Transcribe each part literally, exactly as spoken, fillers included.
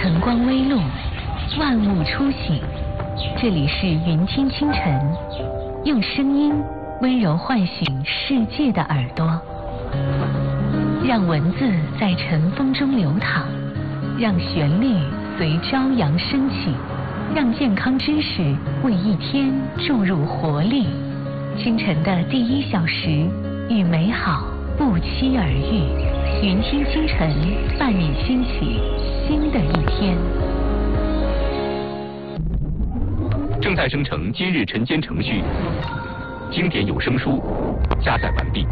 晨光微露，万物初醒。这里是云听清晨，用声音温柔唤醒世界的耳朵，让文字在晨风中流淌，让旋律随朝阳升起，让健康知识为一天注入活力。清晨的第一小时，与美好不期而遇。云听清晨，伴你兴起新的一天。 正在生成今日晨间程序，经典有声书加载完毕。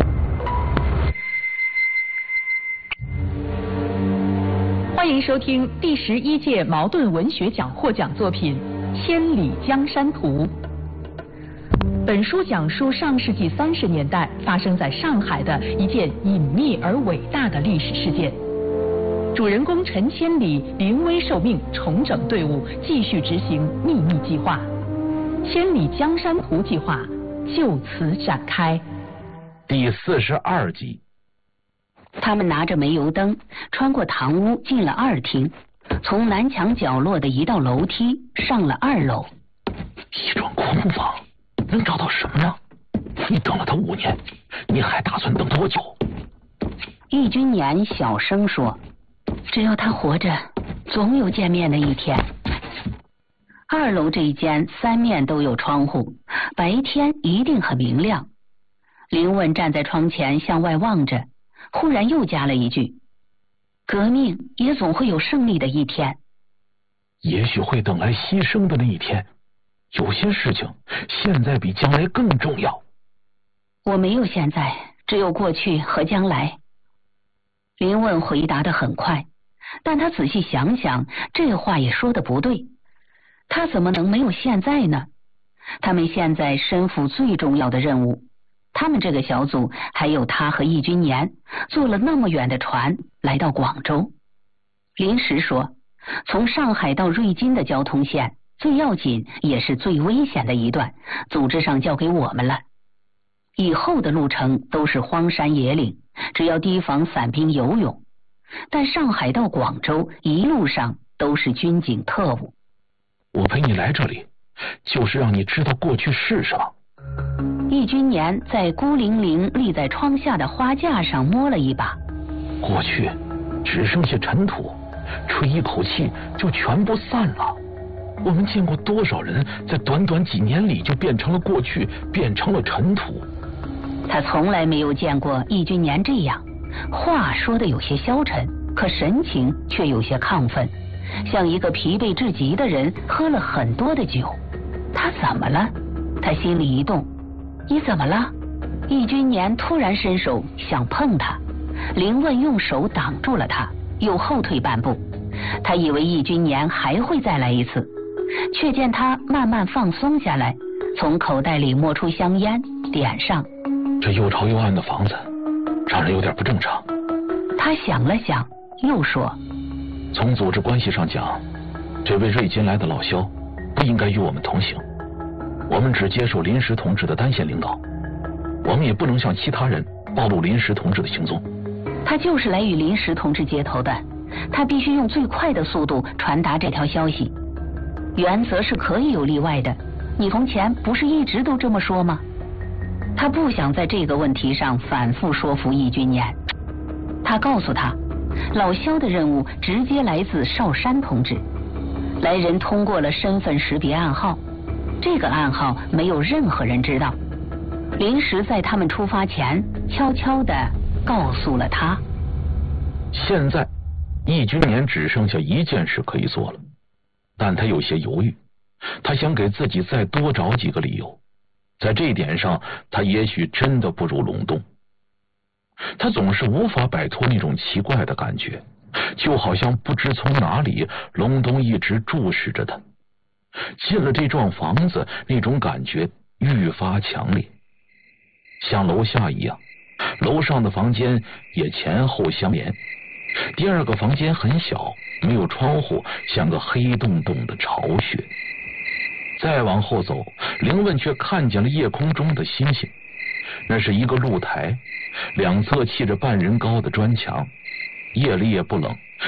欢迎收听第十一届茅盾文学奖获奖作品《千里江山图》。本书讲述上世纪三十年代发生在上海的一件隐秘而伟大的历史事件。主人公陈千里临危受命，重整队伍，继续执行秘密计划。千里江山图计划就此展开。 第四十二集。 他们拿着煤油灯，穿过堂屋，进了二厅，从南墙角落的一道楼梯上了二楼。 一幢空房能找到什么呢？你等了他五年，你还打算等多久？ 易君年小声说：“只要他活着，总有见面的一天。”二楼这一间三面都有窗户，白天一定很明亮。林问站在窗前向外望着，忽然又加了一句：“革命也总会有胜利的一天。” 也许会等来牺牲的那一天。有些事情现在比将来更重要。 我没有现在，只有过去和将来。林问回答得很快，但他仔细想想，这话也说得不对。他怎么能没有现在呢？他们现在身负最重要的任务。他们这个小组还有他和易君年，坐了那么远的船来到广州。临时说，从上海到瑞金的交通线最要紧也是最危险的一段，组织上交给我们了。以后的路程都是荒山野岭，只要提防散兵游勇。但上海到广州一路上都是军警特务。 我陪你来这里，就是让你知道过去是什么。 易君年在孤零零立在窗下的花架上摸了一把。 过去只剩下尘土，吹一口气就全部散了。我们见过多少人在短短几年里就变成了过去，变成了尘土。 他从来没有见过易君年这样，话说得有些消沉，可神情却有些亢奋，像一个疲惫至极的人喝了很多的酒。他怎么了？他心里一动。你怎么了？易君年突然伸手想碰他，林问用手挡住了他，又后退半步。他以为易君年还会再来一次，却见他慢慢放松下来，从口袋里摸出香烟点上。 这又潮又暗的房子让人有点不正常。 他想了想又说， 从组织关系上讲，这位瑞金来的老肖不应该与我们同行。我们只接受临时同志的单线领导，我们也不能向其他人暴露临时同志的行踪。 他就是来与临时同志接头的，他必须用最快的速度传达这条消息。原则是可以有例外的，你从前不是一直都这么说吗？他不想在这个问题上反复说服易君年。他告诉他，老肖的任务直接来自少山同志，来人通过了身份识别暗号，这个暗号没有任何人知道。临时在他们出发前悄悄地告诉了他。 现在易君年只剩下一件事可以做了，但他有些犹豫，他想给自己再多找几个理由。在这一点上，他也许真的不如隆冬。他总是无法摆脱那种奇怪的感觉，就好像不知从哪里隆冬一直注视着他。进了这幢房子，那种感觉愈发强烈，像楼下一样，楼上的房间也前后相连。第二个房间很小，没有窗户，像个黑洞洞的巢穴。再往后走，林问却看见了夜空中的星星。那是一个露台，两侧砌着半人高的砖墙，夜里也不冷，